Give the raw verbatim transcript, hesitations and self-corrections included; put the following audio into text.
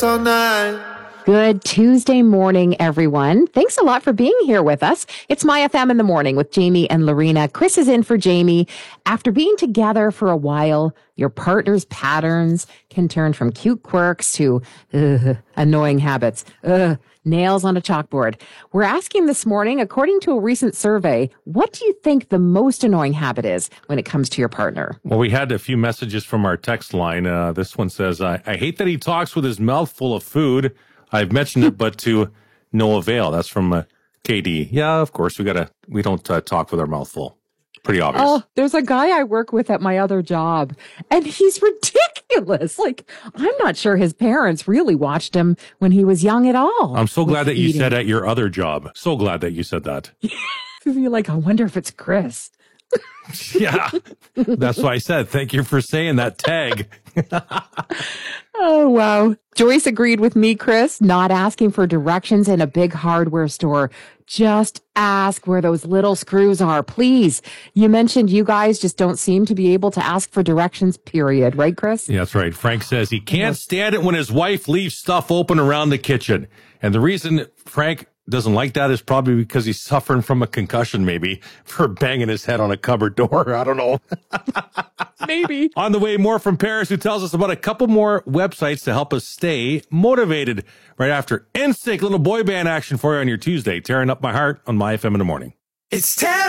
all night. Good Tuesday morning, everyone. Thanks a lot for being here with us. It's My F M in the morning with Jamie and Lorena. Chris is in for Jamie. After being together for a while, your partner's patterns can turn from cute quirks to uh, annoying habits. Uh, nails on a chalkboard. We're asking this morning, according to a recent survey, what do you think the most annoying habit is when it comes to your partner? Well, we had a few messages from our text line. Uh, this one says, I, I hate that he talks with his mouth full of food. I've mentioned it, but to no avail. That's from uh, K D. Yeah, of course, we gotta. We don't uh, talk with our mouth full. Pretty obvious. Oh, there's a guy I work with at my other job, and he's ridiculous. Like, I'm not sure his parents really watched him when he was young at all. I'm so glad that you eating. said at your other job. So glad that you said that. You're like, I wonder if it's Chris. Yeah, that's why I said thank you for saying that tag. Oh, wow. Joyce agreed with me, Chris, not asking for directions in a big hardware store. Just ask where those little screws are, please. You mentioned you guys just don't seem to be able to ask for directions, period. Right, Chris? Yeah, that's right. Frank says he can't stand it when his wife leaves stuff open around the kitchen. And the reason Frank doesn't like that is probably because he's suffering from a concussion, maybe, for banging his head on a cupboard door. I don't know. Maybe. On the way, more from Paris, who tells us about a couple more websites to help us stay motivated. Right after N Sync, little boy band action for you on your Tuesday. Tearing Up My Heart on My F M in the morning. It's ten